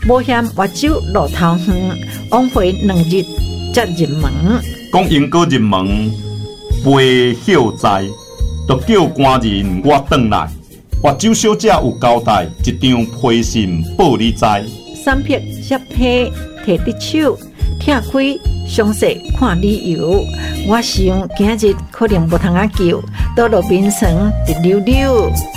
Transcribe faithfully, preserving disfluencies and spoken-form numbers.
无嫌越酒路头远，往回两日才入门。 讲因果入门陪孝在，就叫官人我转来。越酒小姐有交代，一张批信报你知。 三撇色批摕伫手，拆开详细看理由。我想今日可能无通啊救，倒落眠床直溜溜。